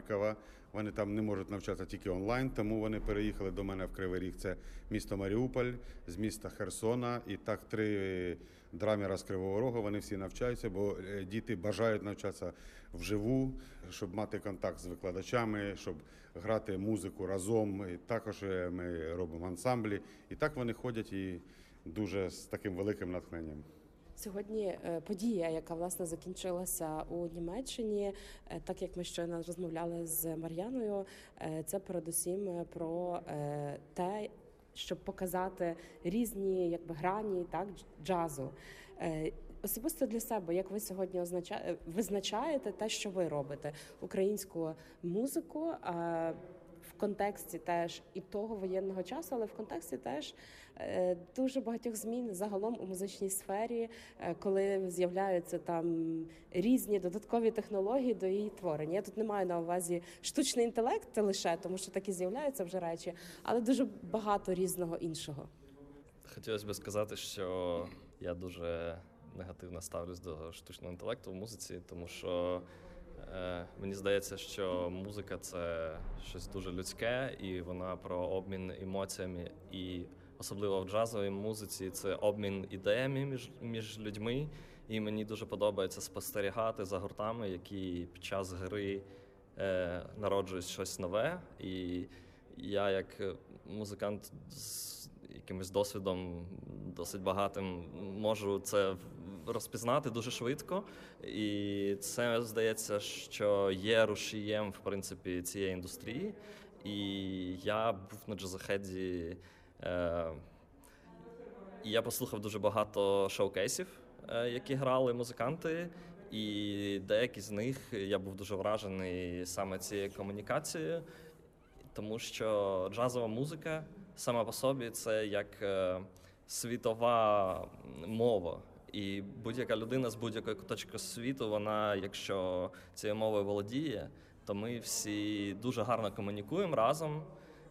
Харкова. Вони там не можуть навчатися тільки онлайн, тому вони переїхали до мене в Кривий Ріг. Це місто Маріуполь, з міста Херсона. І так 3 драмера з Кривого Рогу, вони всі навчаються, бо діти бажають навчатися вживу, щоб мати контакт з викладачами, щоб грати музику разом. І також ми робимо ансамблі. І так вони ходять і дуже з таким великим натхненням. Сьогодні подія, яка, власне, закінчилася у Німеччині, так як ми щойно розмовляли з Мар'яною, це передусім про те, щоб показати різні грані джазу. Особисто для себе, як ви сьогодні визначаєте те, що ви робите, українську музику, в контексті теж і того воєнного часу, але в контексті теж дуже багатьох змін загалом у музичній сфері, коли з'являються там різні додаткові технології до її творення. Я тут не маю на увазі штучний інтелект лише, тому що такі з'являються вже речі, але дуже багато різного іншого. Хотілося б сказати, що я дуже негативно ставлюсь до штучного інтелекту в музиці, тому що мені здається, що музика – це щось дуже людське, і вона про обмін емоціями, і особливо в джазовій музиці це обмін ідеями між людьми. І мені дуже подобається спостерігати за гуртами, які під час гри народжують щось нове. І я, як музикант з якимось досвідом досить багатим, можу це розпізнати дуже швидко. І це, здається, що є рушієм, в принципі, цієї індустрії. І я був на Джазахеді, і я послухав дуже багато шоукейсів, які грали музиканти. І деякі з них я був дуже вражений саме цією комунікацією, тому що джазова музика сама по собі – це як світова мова. І будь-яка людина з будь-якої точки світу, вона, якщо цією мовою володіє, то ми всі дуже гарно комунікуємо разом.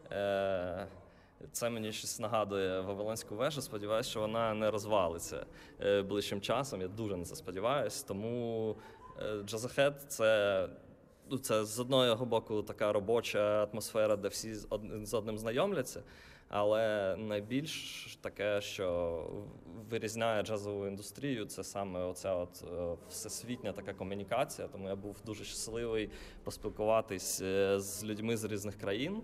Це мені щось нагадує Вавилонську вежу. Сподіваюся, що вона не розвалиться ближчим часом. Я дуже на це сподіваюся. Тому Джазахед – це з одного боку така робоча атмосфера, де всі з одним знайомляться, але найбільш таке, що вирізняє джазову індустрію, це саме оця всесвітня така комунікація. Тому я був дуже щасливий поспілкуватись з людьми з різних країн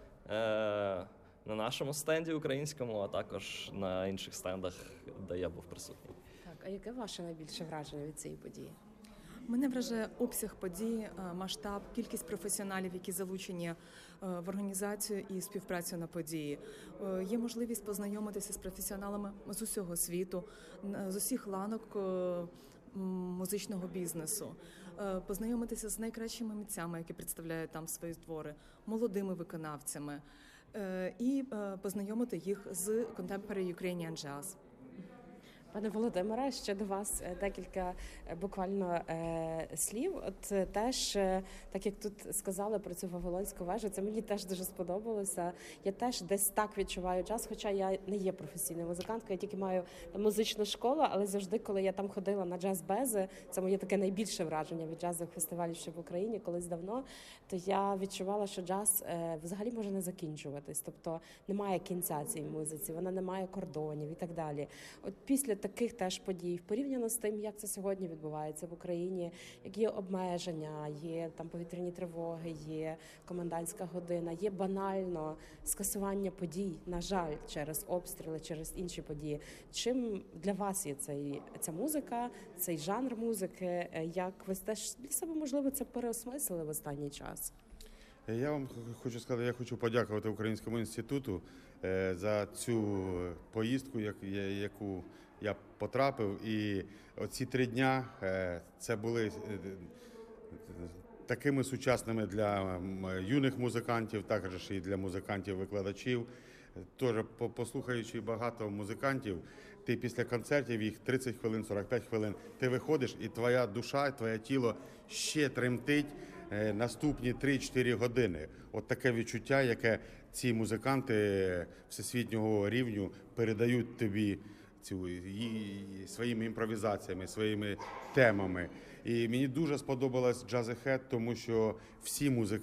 на нашому стенді українському, а також на інших стендах, де я був присутній. Так, а яке ваше найбільше враження від цієї події? Мене вражає обсяг подій, масштаб, кількість професіоналів, які залучені в організацію і співпрацю на події. Є можливість познайомитися з професіоналами з усього світу, з усіх ланок музичного бізнесу, познайомитися з найкращими митцями, які представляють там свої твори, молодими виконавцями, і познайомити їх з Contemporary Ukrainian Jazz. Пане Володимире, ще до вас декілька буквально слів. От теж, так як тут сказали про цю Вавилонську вежу, це мені теж дуже сподобалося. Я теж десь так відчуваю джаз, хоча я не є професійною музиканткою, я тільки маю музичну школу, але завжди, коли я там ходила на джаз-бези, це моє таке найбільше враження від джазових фестивалів ще в Україні, колись давно, то я відчувала, що джаз взагалі може не закінчуватись. Тобто немає кінця цій музиці, вона не має кордонів і так далі. От після таких теж подій, порівняно з тим, як це сьогодні відбувається в Україні, як є обмеження, є там повітряні тривоги, є комендантська година, є банально скасування подій, на жаль, через обстріли, через інші події. Чим для вас є ця музика, цей жанр музики? Як ви теж для себе, можливо, це переосмислили в останній час? Я вам хочу сказати, я хочу подякувати Українському інституту за цю поїздку, яку я потрапив. І оці 3 дня це були такими сучасними для юних музикантів, також і для музикантів-викладачів. Тож, послухаючи багато музикантів, ти після концертів, їх 30 хвилин, 45 хвилин, ти виходиш, і твоя душа, твоє тіло ще тремтить наступні 3-4 години. От таке відчуття, яке ці музиканти всесвітнього рівню передають тобі своїми імпровізаціями, своїми темами. І мені дуже сподобалось Джазахед, тому що всі музиканти